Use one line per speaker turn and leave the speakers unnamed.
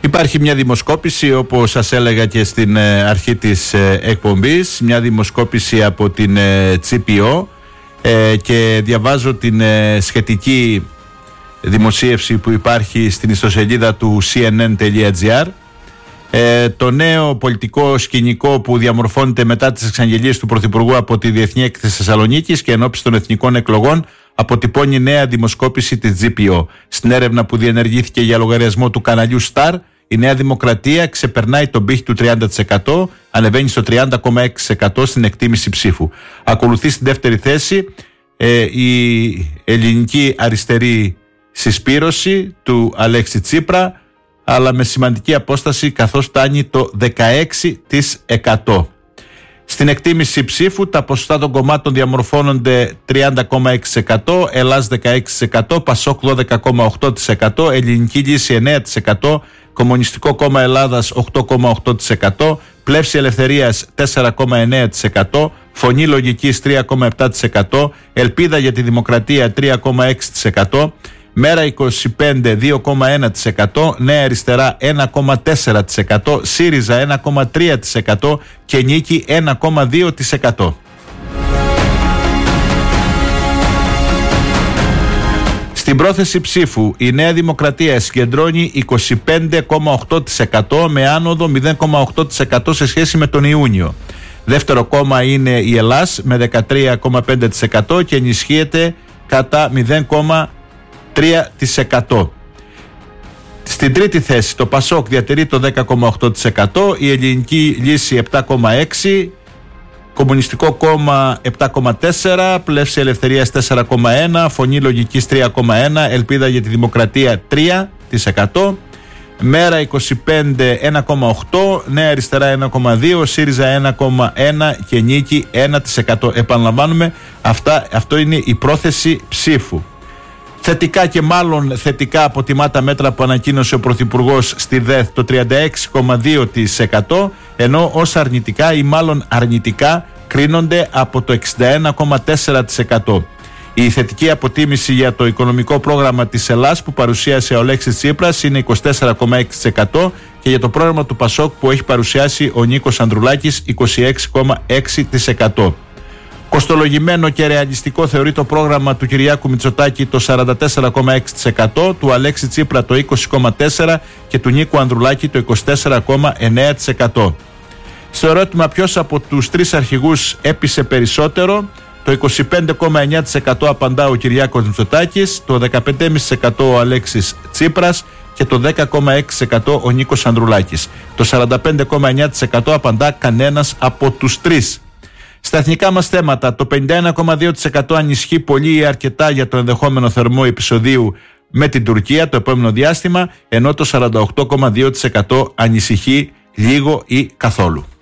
Υπάρχει μια δημοσκόπηση, όπως σας έλεγα και στην αρχή της εκπομπής, μια δημοσκόπηση από την GPO, και διαβάζω την σχετική δημοσίευση που υπάρχει στην ιστοσελίδα του cnn.gr. Το νέο πολιτικό σκηνικό που διαμορφώνεται μετά τις εξαγγελίες του Πρωθυπουργού από τη Διεθνή Έκθεση Θεσσαλονίκης και ενόψει των εθνικών εκλογών, αποτυπώνει νέα δημοσκόπηση της GPO. Στην έρευνα που διενεργήθηκε για λογαριασμό του καναλιού Star, η Νέα Δημοκρατία ξεπερνάει τον πύχη του 30%, ανεβαίνει στο 30,6% στην εκτίμηση ψήφου. Ακολουθεί στην δεύτερη θέση η ελληνική αριστερή συσπήρωση του Αλέξη Τσίπρα, αλλά με σημαντική απόσταση, καθώς φτάνει το 16%. Στην εκτίμηση ψήφου τα ποσοστά των κομμάτων διαμορφώνονται 30,6%, Ελλάς 16%, Πασόκ 12,8%, Ελληνική Λύση 9%, Κομμουνιστικό Κόμμα Ελλάδας 8,8%, Πλεύση Ελευθερίας 4,9%, Φωνή Λογικής 3,7%, Ελπίδα για τη Δημοκρατία 3,6%, Μέρα 25 2,1%, Νέα Αριστερά 1,4%, ΣΥΡΙΖΑ 1,3% και Νίκη 1,2%. Στην πρόθεση ψήφου η Νέα Δημοκρατία συγκεντρώνει 25,8% με άνοδο 0,8% σε σχέση με τον Ιούνιο. Δεύτερο κόμμα είναι η Ελλάς με 13,5% και ενισχύεται κατά 0,3%. Στην τρίτη θέση το Πασόκ διατηρεί το 10,8%, η Ελληνική Λύση 7,6%, Κομμουνιστικό Κόμμα 7,4%, Πλεύση Ελευθερίας 4,1%, Φωνή Λογικής 3,1%, Ελπίδα για τη Δημοκρατία 3%, Μέρα 25 1,8%, Νέα Αριστερά 1,2%, ΣΥΡΙΖΑ 1,1% και Νίκη 1%. Επαναλαμβάνουμε, αυτό είναι η πρόθεση ψήφου. Θετικά και μάλλον θετικά αποτιμά τα μέτρα που ανακοίνωσε ο Πρωθυπουργός στη ΔΕΘ το 36,2%, ενώ ως αρνητικά ή μάλλον αρνητικά κρίνονται από το 61,4%. Η θετική αποτίμηση για το οικονομικό πρόγραμμα της Ελλάς που παρουσίασε ο Αλέξης Τσίπρας είναι 24,6% και για το πρόγραμμα του Πασόκ που έχει παρουσιάσει ο Νίκος Ανδρουλάκης 26,6%. Κοστολογημένο και ρεαλιστικό θεωρεί το πρόγραμμα του Κυριάκου Μητσοτάκη το 44,6%, του Αλέξη Τσίπρα το 20,4% και του Νίκου Ανδρουλάκη το 24,9%. Στο ερώτημα ποιος από τους τρεις αρχηγούς έπεισε περισσότερο, το 25,9% απαντά ο Κυριάκος Μητσοτάκης, το 15,5% ο Αλέξης Τσίπρας και το 10,6% ο Νίκος Ανδρουλάκης. Το 45,9% απαντά κανένας από τους τρεις. Στα εθνικά μας θέματα, το 51,2% ανισχύει πολύ ή αρκετά για το ενδεχόμενο θερμό επεισοδίου με την Τουρκία το επόμενο διάστημα, ενώ το 48,2% ανησυχεί λίγο ή καθόλου.